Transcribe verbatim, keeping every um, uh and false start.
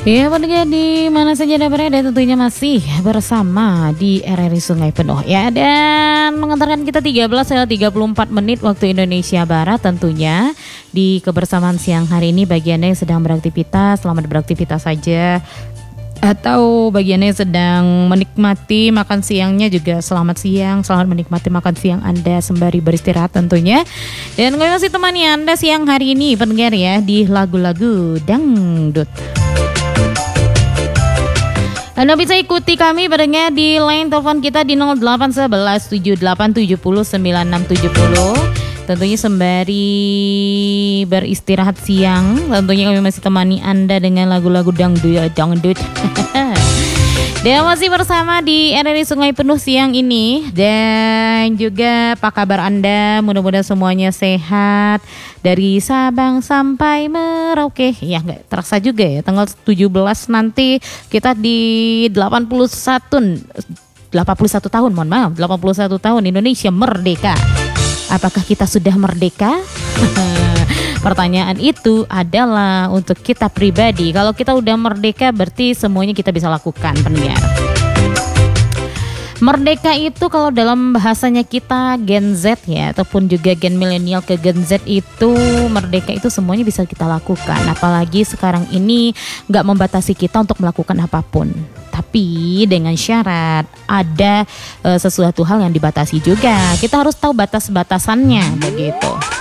Ya pendengar di mana saja Anda berada, tentunya masih bersama di R R I Sungai Penuh ya, dan mengantarkan kita tiga belas lewat tiga puluh empat menit waktu Indonesia Barat. Tentunya di kebersamaan siang hari ini bagi Anda yang sedang beraktivitas, selamat beraktivitas saja, atau bagi Anda yang sedang menikmati makan siangnya juga selamat siang, selamat menikmati makan siang Anda sembari beristirahat tentunya. Dan kami masih temani Anda siang hari ini pendengar ya di lagu-lagu dangdut. Anda bisa ikuti kami pendengar di line telepon kita di nol delapan satu satu tujuh delapan tujuh nol sembilan enam tujuh nol. Tentunya sembari beristirahat siang, tentunya kami masih temani Anda dengan lagu-lagu dangdut dangdut. Dan masih bersama di R R I Sungai Penuh siang ini. Dan juga apa kabar Anda? Mudah-mudahan semuanya sehat dari Sabang sampai Merauke. Ya nggak terasa juga ya, tanggal tujuh belas nanti kita di delapan puluh satu delapan puluh satu tahun, mohon maaf, delapan puluh satu tahun Indonesia merdeka. Apakah kita sudah merdeka? Pertanyaan itu adalah untuk kita pribadi. Kalau kita udah merdeka berarti semuanya kita bisa lakukan pendengar. Merdeka itu kalau dalam bahasanya kita Gen Z ya, ataupun juga Gen milenial ke Gen Z itu, merdeka itu semuanya bisa kita lakukan. Apalagi sekarang ini gak membatasi kita untuk melakukan apapun. Tapi dengan syarat ada e, sesuatu hal yang dibatasi juga. Kita harus tahu batas-batasannya begitu.